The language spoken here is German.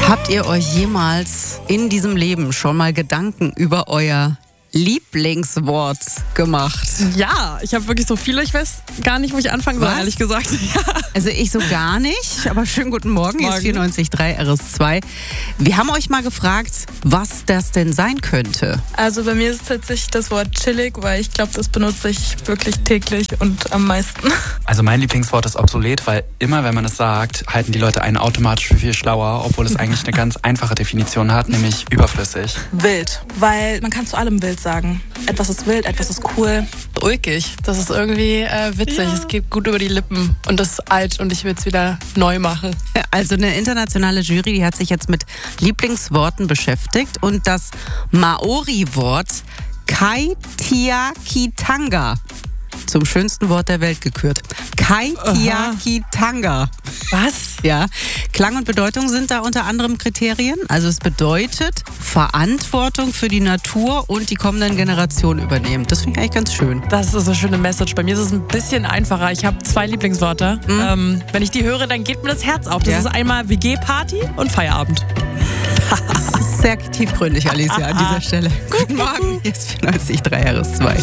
Habt ihr euch jemals in diesem Leben schon mal Gedanken über euer Lieblingswort gemacht? Ja, ich habe wirklich so viele, ich weiß gar nicht, wo ich anfangen soll, ehrlich gesagt. Ja. Also ich so gar nicht, aber schönen guten Morgen, hier ist 94.3 RS2. Wir haben euch mal gefragt, was das denn sein könnte. Also bei mir ist es tatsächlich das Wort chillig, weil ich glaube, das benutze ich wirklich täglich und am meisten. Also mein Lieblingswort ist obsolet, weil immer wenn man es sagt, halten die Leute einen automatisch für viel schlauer, obwohl es eigentlich eine ganz einfache Definition hat, nämlich überflüssig. Wild, weil man kann zu allem wild sagen. Etwas ist wild, etwas ist cool. Ulkig, das ist irgendwie witzig, es geht gut über die Lippen und das ist alt und ich will es wieder neu machen. Also eine internationale Jury, die hat sich jetzt mit Lieblingsworten beschäftigt und das Maori-Wort Kaitiakitanga zum schönsten Wort der Welt gekürt. Kaitiakitanga. Was? Ja, Klang und Bedeutung sind da unter anderem Kriterien. Also es bedeutet Verantwortung für die Natur und die kommenden Generationen übernehmen. Das finde ich eigentlich ganz schön. Das ist eine schöne Message. Bei mir ist es ein bisschen einfacher. Ich habe 2 Lieblingswörter. Wenn ich die höre, dann geht mir das Herz auf. Das ist einmal WG-Party und Feierabend. Das ist sehr tiefgründig, Alicia, an dieser Stelle. Guten Morgen, hier ist 94.3 RS2.